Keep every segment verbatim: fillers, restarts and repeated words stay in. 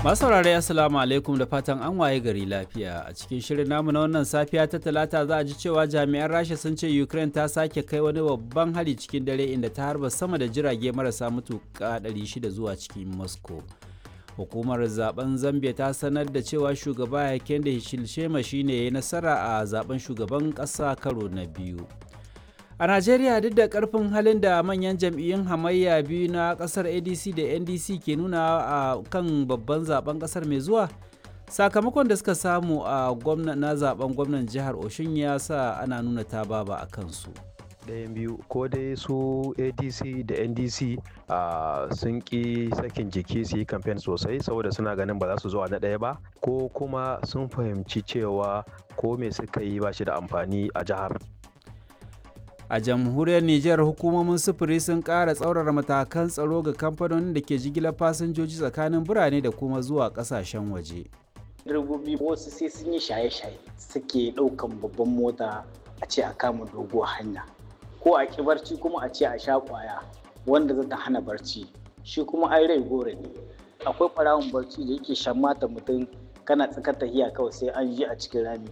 Masu saurare Assalamu alaikum da fatan an waye gari lafiya. A cikin shirin namu na wannan safiya ta talata za a ji cewa jami'an Rasha sun ce Ukraine ta sake kai wani babban hari cikin dare inda ta harba sama da jirage marasa matuƙa ɗari shida zuwa cikin Moscow. Hukumar zaben Zambia ta sanar da cewa shugaba Hakainde Hichilema shine ya yi nasara a zaben shugaban ƙasa karo na biyu. A Najeriya duk da karfin halin da manyan jam'iyyun hamayya biyu na kasar A D C da N D C ke nuna a kan babban zaben kasar mai zuwa, sakamakon da suka samu a gwamna na zaben gwamnan jihar Oshun ya sa ana nuna ta baba a kansu. Ɗayan biyu ko dai su A D C da N D C uh, sun ƙi sakin jiki su yi kamfen sosai saboda suna ganin ba za su zo na ɗaya ba, ko kuma sun fahimci cewa ko me suka yi ba shi da amfani a jihar. A jamhuriyar Nijar hukumomin sufuri sun ƙara tsaurara matakan tsaro ga kamfanonin da ke jigilar fasinjoji tsakanin birane da kuma zuwa ƙasashen waje. Direbobi wasu sai sun yi shaye-shaye suke ɗaukan babban mota a ce a kama doguwar hanya, ko a ƙi barci kuma a ce a sha ƙwaya wanda za ta hana barci, shi kuma ai rai gore ne. Akwai ɓarawon barci da yake shan mata mutum kana tsakar tahiya kawai sai an ji a cikin rami.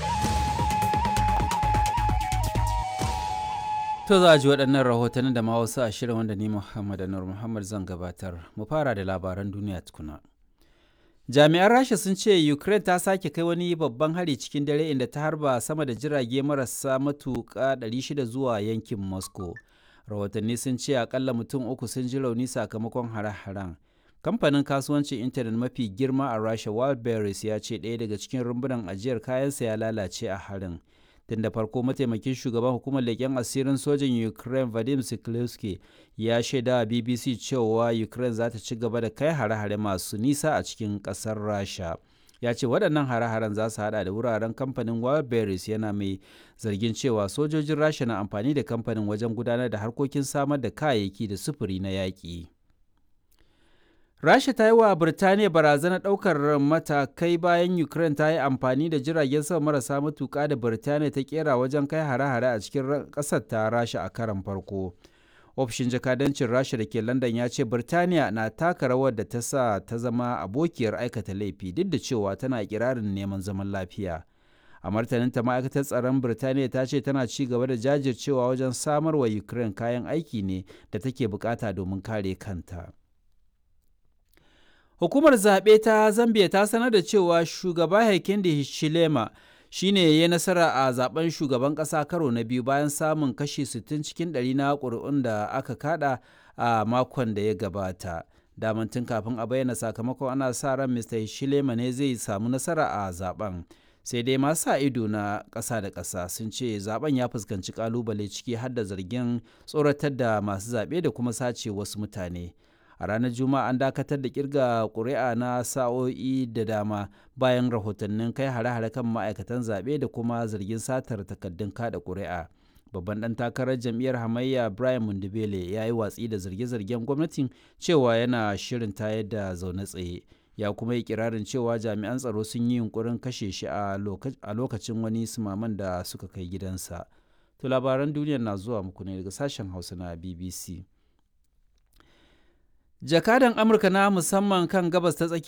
To za a ji waɗannan rahotannin da ma wasu a shirin wanda ni Muhammad Anur Muhammad zan gabatar. Mu fara da labaran duniya tukuna. Jami'an Rasha sun ce Ukraine ta sake kai wani babban hari cikin dare inda ta harba sama da jirage marasa matuƙa ɗari shida zuwa yankin Moscow. Rahotanni sun ce akalla mutum uku sun ji rauni sakamakon hare-haren. Kamfanin kasuwancin intanet mafi girma a Rasha Wildberries ya ce ɗaya daga cikin rumbunan ajiyar kayansa ya lalace a harin. Tun da farko mataimakin shugaban hukumar leƙen asirin sojin Ukraine Vadim Siklevsky ya shaida wa B B C cewa Ukraine za ta ci gaba da kai hare-hare masu nisa a cikin ƙasar Rasha. Ya ce waɗannan hare-haren za su haɗa da wuraren kamfanin Wildberries, yana mai zargin cewa sojojin Rasha na amfani da kamfanin wajen gudanar da harkokin samar da kayayyaki da sufuri na yaƙi. Rasha ta yi wa Birtaniya barazanar ɗaukar matakai bayan Ukraine ta yi amfani da jiragen sama marasa matuƙa da Birtaniya ta kera wajen kai hare-hare a cikin ƙasar ta Rasha a karon farko. Ofishin jakadancin Rasha da ke London ya ce Birtaniya na taka rawar da ta sa ta zama abokiyar aikata laifi duk da cewa tana kirarin neman zaman lafiya. A martaninta ma'aikatar tsaron Birtaniya ta ce tana ci gaba da jajircewa wajen samar wa Ukraine kayan aiki ne da take bukata domin kare kanta. Hukumar zaɓe ta Zambia ta sanar da cewa shugaba Hakainde Hichilema shi ne ya yi nasara a zaben shugaban ƙasa karo na biyu bayan samun kashi sittin cikin ɗari na ƙuri'un da aka kada a makon da ya gabata. Daman tun kafin a bayyana sakamakon ana sa ran Mista Hichilema ne zai samu nasara a zaben. Sai dai masu sa ido na ƙasa da ƙasa sun ce zaben ya fuskanci ƙalubale ciki har da zargin tsoratar da masu zaɓe da kuma sace wasu mutane. A ranar Juma'a an dakatar da kirga ƙuri'a na sa'o'i da dama bayan rahotannin kai hare-hare kan ma'aikatan zaɓe da kuma zargin satar takaddun kada ƙuri'a. Babban ɗan takarar jam'iyyar hamayya Brian Mundibele ya yi watsi da zarge-zargen gwamnatin cewa yana shirin tayar da zaune tsaye. Ya kuma yi kirarin cewa jami'an tsaro sun yi yunkurin kashe shi a lokacin wani sumaman da suka kai gidansa. To labaran duniyar na zuwa muku ne daga sashen Hausa na B B C. Jakadan Amurka na musamman kan gabas ta tsakiya